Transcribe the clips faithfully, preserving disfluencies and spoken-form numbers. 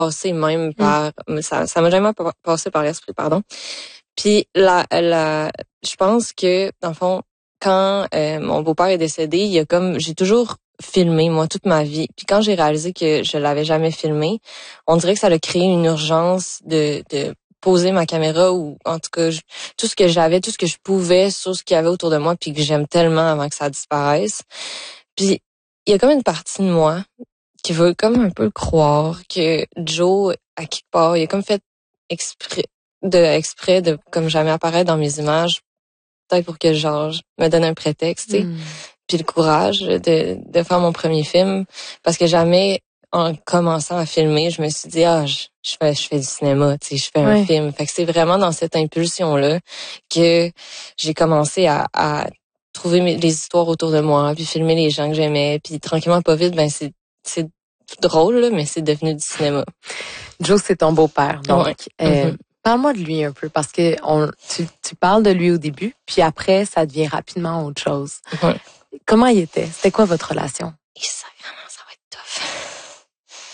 passé même par, mm. ça, ça m'a jamais passé par l'esprit, pardon. Puis la, la, je pense que dans le fond, quand euh, mon beau-père est décédé, il y a comme, j'ai toujours filmé moi toute ma vie. Puis quand j'ai réalisé que je l'avais jamais filmé, on dirait que ça a créé une urgence de, de poser ma caméra ou en tout cas je, tout ce que j'avais, tout ce que je pouvais sur ce qu'il y avait autour de moi, puis que j'aime tellement avant que ça disparaisse. Puis il y a comme une partie de moi qui veut comme un peu croire que Joe à quelque part, il a comme fait exprès de exprès de comme jamais apparaître dans mes images, peut-être pour que genre je me donne un prétexte, tu sais. Mm. Puis le courage de de faire mon premier film, parce que jamais en commençant à filmer, je me suis dit ah je, je fais je fais du cinéma, tu sais, je fais un oui. film. Fait que c'est vraiment dans cette impulsion là que j'ai commencé à, à trouver mes, les histoires autour de moi, puis filmer les gens que j'aimais, puis tranquillement pas vite, ben c'est c'est drôle là, mais c'est devenu du cinéma. Joe, c'est ton beau-père, donc. Ouais. Euh, mm-hmm. Parle-moi de lui un peu, parce que on, tu, tu parles de lui au début, puis après, ça devient rapidement autre chose. Ouais. Comment il était? C'était quoi votre relation? Et ça, vraiment, ça va être tough.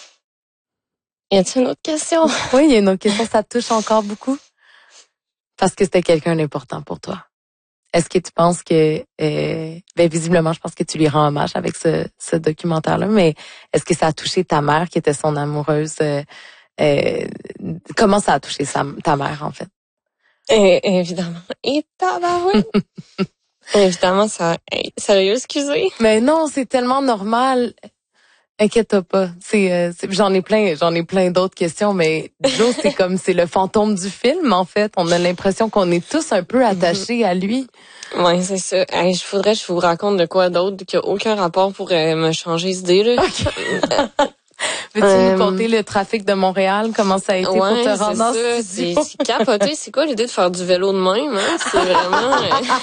Y a-t-il une autre question? Oui, il y a une autre question. Ça te touche encore beaucoup? Parce que c'était quelqu'un d'important pour toi. Est-ce que tu penses que, euh, ben visiblement, je pense que tu lui rends hommage avec ce, ce documentaire-là, mais est-ce que ça a touché ta mère, qui était son amoureuse? Euh, euh, comment ça a touché sa, ta mère, en fait? Euh, évidemment. Et tabarouette! Évidemment, ça... Hey, sérieux, excusez? Mais non, c'est tellement normal. Inquiète-toi pas. C'est, euh, c'est, j'en ai plein, j'en ai plein d'autres questions, mais Joe, c'est comme, c'est le fantôme du film, en fait. On a l'impression qu'on est tous un peu attachés à lui. Oui, c'est ça. Hey, je voudrais que je vous raconte de quoi d'autre qui a aucun rapport pour euh, me changer d'idée, là. Okay. Veux-tu euh, nous conter le trafic de Montréal? Comment ça a été ouais, pour te rendre dans ce studio? C'est, c'est capoté. C'est quoi l'idée de faire du vélo de même? Hein? C'est vraiment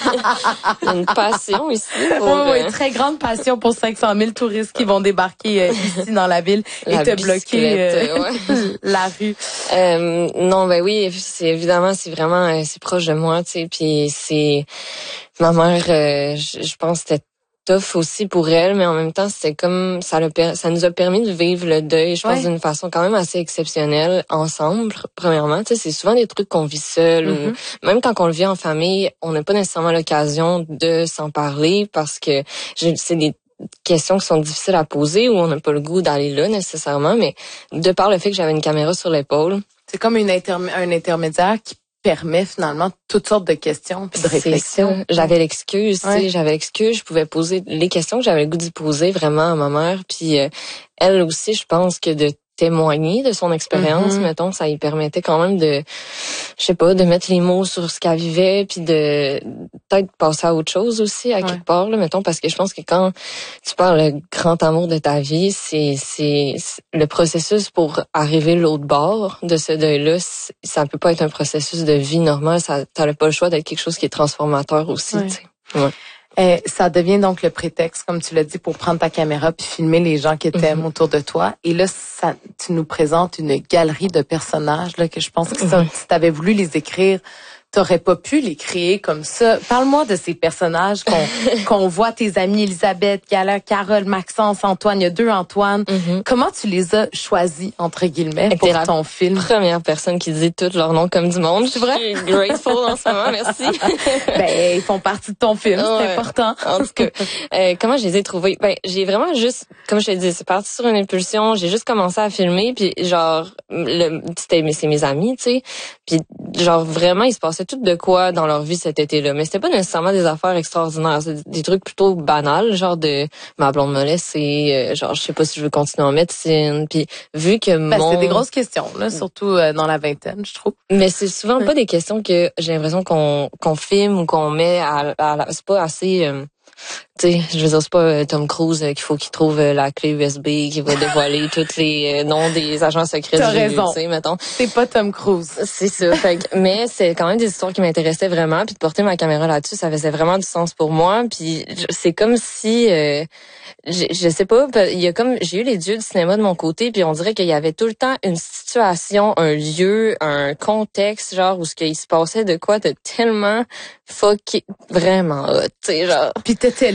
euh, une passion ici. Pour, oui, oui, euh... très grande passion pour cinq cent mille touristes qui vont débarquer euh, ici dans la ville la et te bloquer euh, ouais. la rue. Euh, non, ben oui, c'est évidemment, c'est vraiment, euh, c'est proche de moi, tu sais. Puis c'est ma mère. Euh, je, je pense que c'était tough aussi pour elle, mais en même temps, c'était comme ça, le, ça nous a permis de vivre le deuil, je pense, ouais. d'une façon quand même assez exceptionnelle ensemble. Premièrement, tu sais, c'est souvent des trucs qu'on vit seul mm-hmm. ou même quand on le vit en famille, on n'a pas nécessairement l'occasion de s'en parler parce que c'est des questions qui sont difficiles à poser ou on n'a pas le goût d'aller là nécessairement, mais de par le fait que j'avais une caméra sur l'épaule. C'est comme une interm- un intermédiaire qui permet finalement toutes sortes de questions puis de réflexions. J'avais l'excuse, tu sais, ouais. j'avais l'excuse, je pouvais poser les questions que j'avais le goût d'y poser vraiment à ma mère, puis euh, elle aussi, je pense que de témoigner de son expérience, mm-hmm. mettons, ça lui permettait quand même de, je sais pas, de mettre les mots sur ce qu'elle vivait, puis de peut-être passer à autre chose aussi à ouais. quelque part, là, mettons, parce que je pense que quand tu parles le grand amour de ta vie, c'est c'est, c'est le processus pour arriver l'autre bord de ce deuil-là, ça peut pas être un processus de vie normale, ça t'as pas le choix d'être quelque chose qui est transformateur aussi, ouais. tu sais. Ouais. Euh, ça devient donc le prétexte, comme tu l'as dit, pour prendre ta caméra puis filmer les gens qui t'aiment mm-hmm. autour de toi. Et là, ça, tu nous présentes une galerie de personnages là que je pense que ça, mm-hmm. si tu avais voulu les écrire, t'aurais pas pu les créer comme ça. Parle-moi de ces personnages qu'on qu'on voit, tes amis Elisabeth, Gala, Carole, Maxence, Antoine. Il y a deux Antoine. Mm-hmm. Comment tu les as choisis, entre guillemets, et pour ton film? Première personne qui dit tous leurs noms comme du monde. C'est vrai? Je suis grateful en ce moment, merci. Ben, ils font partie de ton film, ouais, c'est important. En tout cas, euh, comment je les ai trouvés? Ben, j'ai vraiment juste, comme je te dis, c'est parti sur une impulsion. J'ai juste commencé à filmer, puis genre, le, c'était, c'est mes amis, tu sais. Puis genre, vraiment, il se passait tout de quoi dans leur vie cet été-là. Mais c'était pas nécessairement des affaires extraordinaires. C'est des trucs plutôt banals, genre de ma blonde m'a laissé, euh, genre je sais pas si je veux continuer en médecine. Puis vu que ben, mon... c'est des grosses questions, là, surtout euh, dans la vingtaine, je trouve. Mais c'est souvent ouais. pas des questions que j'ai l'impression qu'on qu'on filme ou qu'on met à, à la... C'est pas assez... Euh, tu sais, je veux dire, c'est pas euh, Tom Cruise euh, qu'il faut qu'il trouve euh, la clé U S B qui va dévoiler tous les euh, noms des agents secrets T'as du raison. Tu sais, mettons. C'est pas Tom Cruise. C'est ça. Fait que, mais c'est quand même des histoires qui m'intéressaient vraiment. Puis de porter ma caméra là-dessus, ça faisait vraiment du sens pour moi. Puis c'est comme si... Euh, je, je sais pas, il y a comme... J'ai eu les dieux du cinéma de mon côté, puis on dirait qu'il y avait tout le temps une situation, un lieu, un contexte, genre, où ce qu'il se passait de quoi de tellement fucké, vraiment hot, tu sais, genre... Puis t'étais là.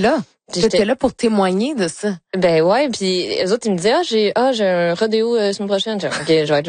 J'étais là pour témoigner de ça. Ben ouais, puis les autres ils me disaient ah j'ai ah j'ai un rodéo euh, semaine prochaine. Genre, OK, je vais être